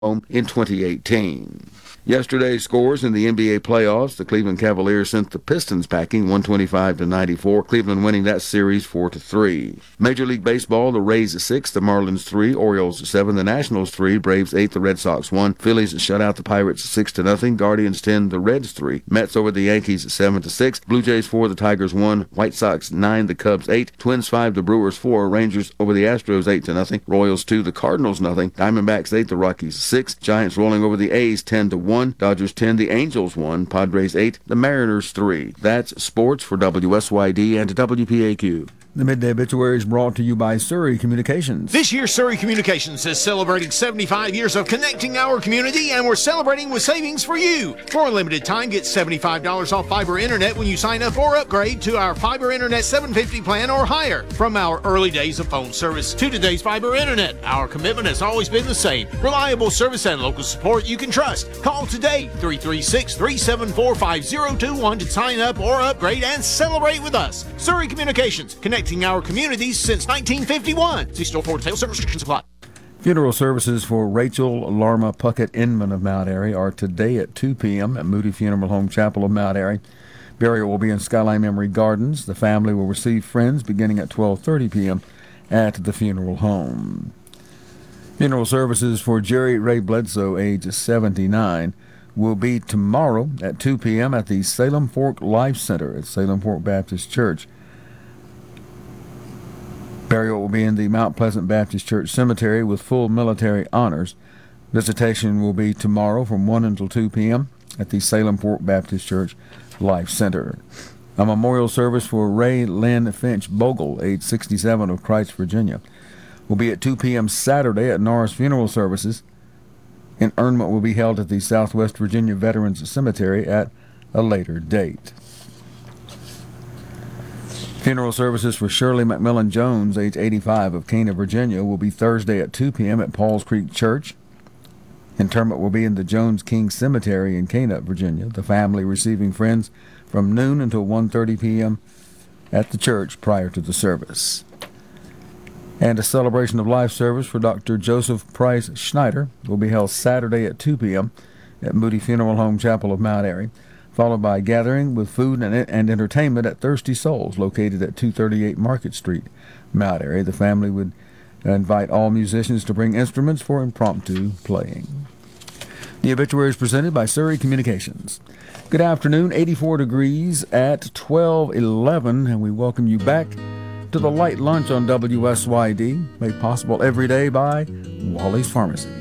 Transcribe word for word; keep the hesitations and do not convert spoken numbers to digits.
home in twenty eighteen. Yesterday's scores in the N B A playoffs: the Cleveland Cavaliers sent the Pistons packing one twenty-five to ninety-four, Cleveland winning that series four to three. Major League Baseball: the Rays six, the Marlins three, Orioles seven, the Nationals three, Braves eight, the Red Sox one, Phillies shut out the Pirates six to nothing, Guardians ten, the Reds three, Mets over the Yankees seven to six, Blue Jays four, the Tigers one, White Sox nine, the Cubs eight, Twins five, the Brewers four, Rangers over the Astros eight to nothing, Royals two, the Cardinals nothing, Diamondbacks eight, the Rockies six, Giants rolling over the A's ten to one, Dodgers ten, the Angels one, Padres eight, the Mariners three. That's sports for W S Y D and W P A Q. The Midday Obituary is brought to you by Surrey Communications. This year, Surrey Communications is celebrating seventy-five years of connecting our community, and we're celebrating with savings for you. For a limited time, get seventy-five dollars off fiber internet when you sign up or upgrade to our fiber internet seven fifty plan or higher. From our early days of phone service to today's fiber internet, our commitment has always been the same. Reliable service and local support you can trust. Call today, three three six, three seven four, five zero two one to sign up or upgrade and celebrate with us. Surrey Communications, connecting our communities since nineteen fifty-one. See store for details. Service restrictions apply. Funeral services for Rachel Larma Puckett Inman of Mount Airy are today at two p.m. at Moody Funeral Home Chapel of Mount Airy. Burial will be in Skyline Memory Gardens. The family will receive friends beginning at twelve thirty p.m. at the funeral home. Funeral services for Jerry Ray Bledsoe, age seventy-nine, will be tomorrow at two p.m. at the Salem Fork Life Center at Salem Fork Baptist Church. Burial will be in the Mount Pleasant Baptist Church Cemetery with full military honors. Visitation will be tomorrow from one until two p.m. at the Salem Fork Baptist Church Life Center. A memorial service for Ray Lynn Finch Bogle, age sixty-seven, of Christ, Virginia, will be at two p.m. Saturday at Norris Funeral Services. Interment will be held at the Southwest Virginia Veterans Cemetery at a later date. Funeral services for Shirley McMillan Jones, age eighty-five, of Cana, Virginia, will be Thursday at two p.m. at Pauls Creek Church. Interment will be in the Jones King Cemetery in Cana, Virginia, the family receiving friends from noon until one thirty p.m. at the church prior to the service. And a celebration of life service for Doctor Joseph Price Schneider will be held Saturday at two p.m. at Moody Funeral Home Chapel of Mount Airy, followed by a gathering with food and, and entertainment at Thirsty Souls, located at two thirty-eight Market Street, Mount Airy. The family would invite all musicians to bring instruments for impromptu playing. The obituary is presented by Surrey Communications. Good afternoon, eighty-four degrees at twelve eleven, and we welcome you back to the Light Lunch on W S Y D, made possible every day by Wally's Pharmacy.